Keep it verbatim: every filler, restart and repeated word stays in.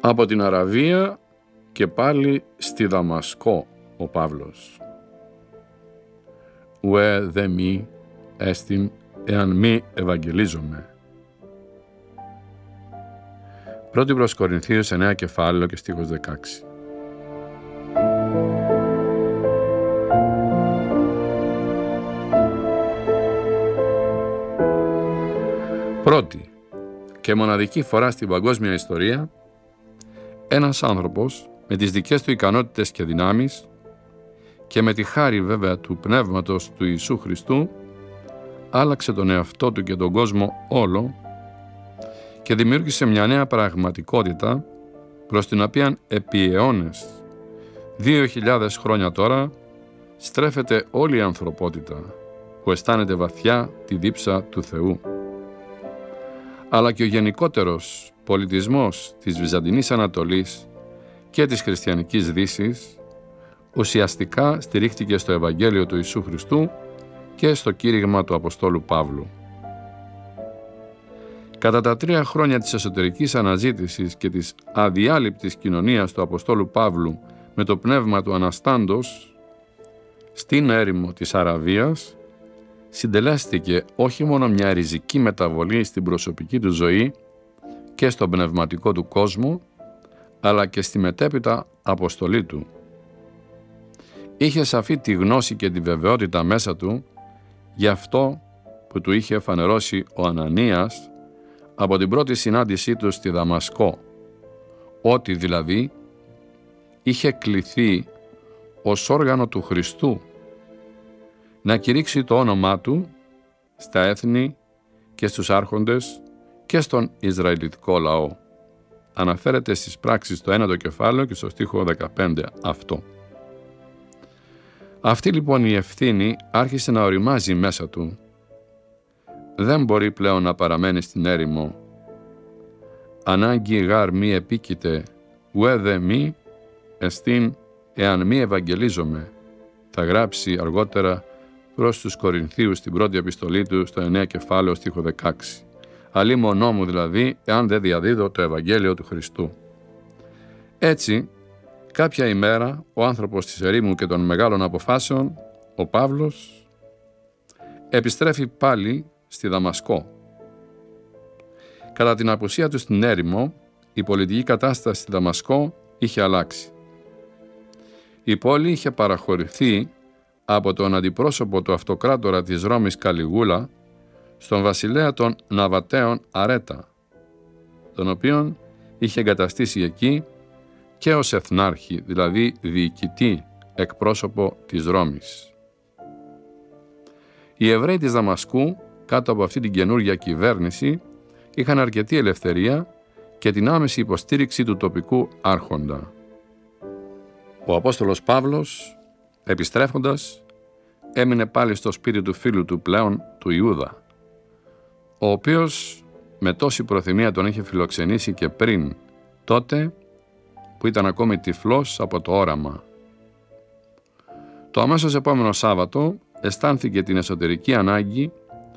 Από την Αραβία και πάλι στη Δαμασκό ο Παύλος. Ουε δε μη έστιν εάν μη ευαγγελίζομαι. Πρώτη προς Κορινθίους εννέα κεφάλαιο και στίχος δεκαέξι. Πρώτη και μοναδική φορά στην παγκόσμια ιστορία, ένας άνθρωπος με τις δικές του ικανότητες και δυνάμεις και με τη χάρη βέβαια του Πνεύματος του Ιησού Χριστού άλλαξε τον εαυτό του και τον κόσμο όλο και δημιούργησε μια νέα πραγματικότητα προς την οποία επί αιώνες, δύο χιλιάδες χρόνια τώρα, στρέφεται όλη η ανθρωπότητα που αισθάνεται βαθιά τη δίψα του Θεού. Αλλά και ο γενικότερος πολιτισμός της Βυζαντινής Ανατολής και της Χριστιανικής Δύσης ουσιαστικά στηρίχτηκε στο Ευαγγέλιο του Ιησού Χριστού και στο κήρυγμα του Αποστόλου Παύλου. Κατά τα τρία χρόνια της εσωτερικής αναζήτησης και της αδιάλειπτης κοινωνίας του Αποστόλου Παύλου με το πνεύμα του Αναστάντος, στην έρημο της Αραβίας συντελέστηκε όχι μόνο μια ριζική μεταβολή στην προσωπική του ζωή και στον πνευματικό του κόσμο, αλλά και στη μετέπειτα αποστολή του. Είχε σαφή τη γνώση και τη βεβαιότητα μέσα του για αυτό που του είχε φανερώσει ο Ανανίας από την πρώτη συνάντησή του στη Δαμασκό, ότι δηλαδή είχε κληθεί ως όργανο του Χριστού να κηρύξει το όνομά του στα έθνη και στους άρχοντες και στον Ισραηλιτικό λαό. Αναφέρεται στις πράξεις στο ένατο κεφάλαιο και στο στίχο δεκαπέντε αυτό. Αυτή λοιπόν η ευθύνη άρχισε να οριμάζει μέσα του. Δεν μπορεί πλέον να παραμένει στην έρημο. Ανάγκη γάρ μη επίκειται, ουέ δε μη εστίν εάν μη ευαγγελίζομαι, θα γράψει αργότερα προς τους Κορινθίους στην πρώτη επιστολή του στο εννέα κεφάλαιο στίχο δεκαέξι. Αλλή μονό μου δηλαδή, εάν δεν διαδίδω το Ευαγγέλιο του Χριστού. Έτσι, κάποια ημέρα, ο άνθρωπος της ερήμου και των μεγάλων αποφάσεων, ο Παύλος, επιστρέφει πάλι στη Δαμασκό. Κατά την απουσία του στην έρημο, η πολιτική κατάσταση στη Δαμασκό είχε αλλάξει. Η πόλη είχε παραχωρηθεί από τον αντιπρόσωπο του αυτοκράτορα της Ρώμης Καλιγούλα στον βασιλέα των Ναβατέων Αρέτα, τον οποίον είχε εγκαταστήσει εκεί και ως εθνάρχη, δηλαδή διοικητή εκπρόσωπο της Ρώμης. Οι Εβραίοι της Δαμασκού, κάτω από αυτή την καινούργια κυβέρνηση, είχαν αρκετή ελευθερία και την άμεση υποστήριξη του τοπικού άρχοντα. Ο Απόστολος Παύλος, επιστρέφοντας, έμεινε πάλι στο σπίτι του φίλου του πλέον, του Ιούδα, ο οποίος με τόση προθυμία τον είχε φιλοξενήσει και πριν, τότε που ήταν ακόμη τυφλός από το όραμα. Το αμέσως επόμενο Σάββατο αισθάνθηκε την εσωτερική ανάγκη